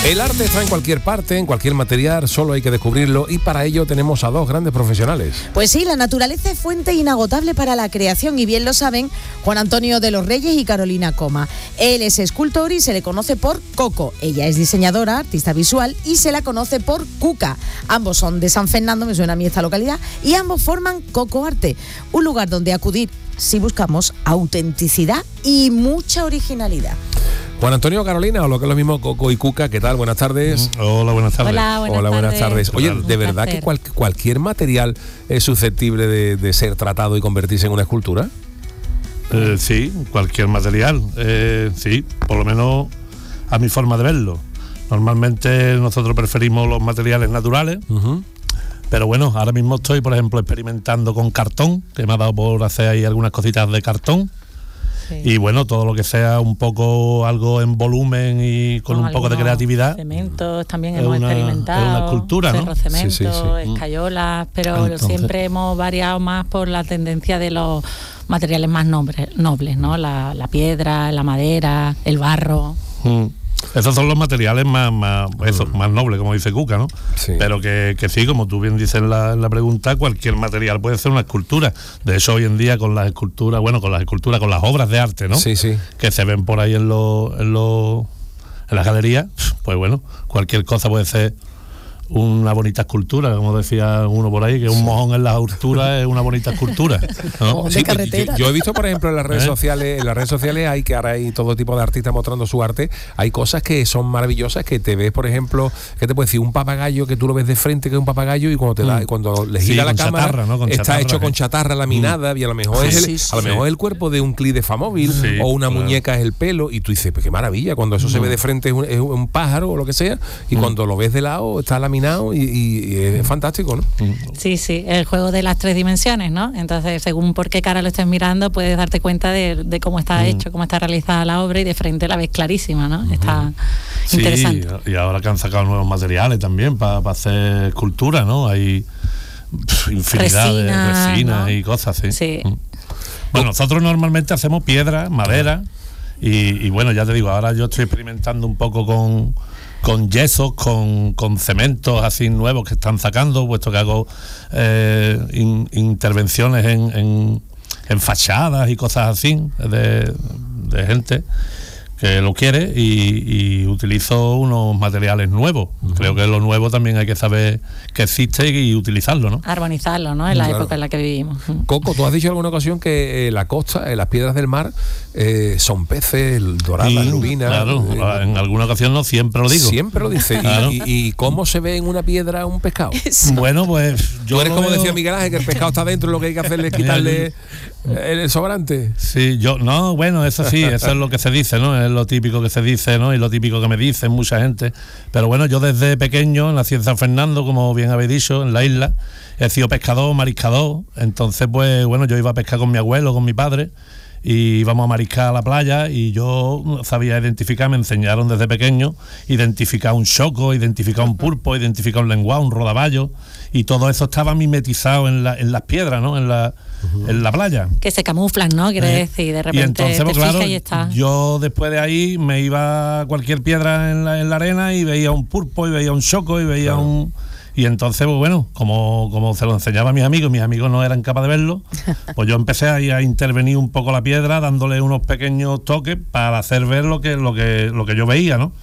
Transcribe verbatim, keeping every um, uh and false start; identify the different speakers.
Speaker 1: El arte está en cualquier parte, en cualquier material, solo hay que descubrirlo y para ello tenemos a dos grandes profesionales.
Speaker 2: Pues sí, la naturaleza es fuente inagotable para la creación y bien lo saben Juan Antonio de los Reyes y Carolina Coma. Él es escultor y se le conoce por Coco. Ella es diseñadora, artista visual y se la conoce por Cuca. Ambos son de San Fernando, me suena a mí esta localidad, y ambos forman Coco Arte, un lugar donde acudir si buscamos autenticidad y mucha originalidad.
Speaker 1: Juan Antonio, Carolina, o lo que es lo mismo, Coco y Cuca, ¿qué tal? Buenas tardes.
Speaker 3: Hola, buenas tardes.
Speaker 2: Hola, buenas,
Speaker 1: Hola, buenas tardes.
Speaker 2: tardes.
Speaker 1: Oye, ¿de verdad que cual, cualquier material es susceptible de, de ser tratado y convertirse en una escultura?
Speaker 3: Eh, sí, cualquier material. Eh, sí, por lo menos a mi forma de verlo. Normalmente nosotros preferimos los materiales naturales, uh-huh. pero bueno, ahora mismo estoy, por ejemplo, experimentando con cartón, que me ha dado por hacer ahí algunas cositas de cartón. Sí. Y bueno, todo lo que sea un poco algo en volumen y con, con un poco de creatividad.
Speaker 4: Cementos también hemos una, experimentado.
Speaker 3: Es una escultura, ¿no?
Speaker 4: Cementos,
Speaker 3: sí, sí, sí.
Speaker 4: escayolas, pero Entonces, siempre hemos variado más por la tendencia de los materiales más nobles, nobles ¿no? La, la piedra, la madera, el barro.
Speaker 3: Mm. Esos son los materiales más, más, eso, más nobles, como dice Cuca, ¿no?
Speaker 1: Sí.
Speaker 3: Pero que, que sí, como tú bien dices en la, en la pregunta, cualquier material puede ser una escultura. De hecho, hoy en día con las esculturas, bueno, con las esculturas, con las obras de arte, ¿no?
Speaker 1: Sí, sí.
Speaker 3: Que se ven por ahí en los, en los, en las galerías, pues bueno, cualquier cosa puede ser una bonita escultura, como decía uno por ahí, que un mojón en la altura es una bonita escultura, ¿no?
Speaker 1: Sí, yo, yo he visto, por ejemplo, en las redes ¿Eh? sociales, en las redes sociales hay que ahora hay todo tipo de artistas mostrando su arte. Hay cosas que son maravillosas, que te ves, por ejemplo, ¿qué te puedo decir? Un papagayo que tú lo ves de frente, que es un papagayo, y cuando te da, mm. cuando le gira sí, la cámara, chatarra, ¿no? Está chatarra, hecho ¿eh? con chatarra laminada, mm. y a lo mejor sí, es el, sí, a lo mejor sí. es el cuerpo de un clip de Famóvil, sí, o una claro. muñeca es el pelo, y tú dices, pues qué maravilla, cuando eso mm. se ve de frente es un, es un pájaro o lo que sea, y mm. cuando lo ves de lado está laminado y, y y es fantástico, ¿no?
Speaker 4: Sí, sí, el juego de las tres dimensiones, ¿no? Entonces, según por qué cara lo estés mirando, puedes darte cuenta de, de cómo está mm. hecho, cómo está realizada la obra, y de frente la ves clarísima, ¿no? Está
Speaker 3: sí,
Speaker 4: interesante.
Speaker 3: Y ahora que han sacado nuevos materiales también para pa hacer escultura, ¿no? Hay pff, infinidad resina, de resinas ¿no? y cosas, sí.
Speaker 4: sí.
Speaker 3: Mm. Bueno, nosotros normalmente hacemos piedra, madera, y, y bueno, ya te digo, ahora yo estoy experimentando un poco con con yesos, con, con cementos así nuevos que están sacando, puesto que hago eh, in, intervenciones en, en, en fachadas y cosas así de, de gente que lo quiere, y, y utilizo unos materiales nuevos. Uh-huh. Creo que lo nuevo también hay que saber que existe y utilizarlo, ¿no?
Speaker 4: Armonizarlo, ¿no? En la claro. época en la que vivimos.
Speaker 1: Coco, tú has dicho en alguna ocasión que eh, la costa, eh, las piedras del mar eh, son peces, doradas,
Speaker 3: sí,
Speaker 1: lubinas.
Speaker 3: Claro,
Speaker 1: eh,
Speaker 3: en alguna ocasión no, siempre lo digo.
Speaker 1: Siempre lo dice. Claro. ¿Y, y, ¿Y cómo se ve en una piedra un pescado?
Speaker 3: Eso. Bueno, pues yo.
Speaker 1: Tú eres como
Speaker 3: veo...
Speaker 1: decía Miguel Ángel, que el pescado está dentro y lo que hay que hacerle es quitarle el, el sobrante.
Speaker 3: Sí, yo, no, bueno, eso sí, eso es lo que se dice, ¿no? Es lo típico que se dice, ¿no? Y lo típico que me dicen mucha gente. Pero bueno, yo desde pequeño nací en San Fernando, como bien habéis dicho, en la isla. He sido pescador, mariscador. Entonces, pues bueno, yo iba a pescar con mi abuelo, con mi padre, y íbamos a mariscar a la playa, y yo sabía identificar, me enseñaron desde pequeño, identificar un choco, identificar un pulpo, identificar un lenguado, un rodaballo, y todo eso estaba mimetizado en, la, en las piedras, ¿no? En la, uh-huh. en la playa.
Speaker 4: Que se camuflan, ¿no? Quiere eh, decir, de repente
Speaker 3: y entonces, pues,
Speaker 4: te
Speaker 3: claro,
Speaker 4: fijas y está.
Speaker 3: Yo después de ahí me iba a cualquier piedra en la, en la arena y veía un pulpo, y veía un choco, y veía claro. un... Y entonces, pues bueno, como, como se lo enseñaba a mis amigos, mis amigos no eran capaces de verlo, pues yo empecé a, a intervenir un poco la piedra, dándole unos pequeños toques para hacer ver lo que, lo que, lo que yo veía, ¿no?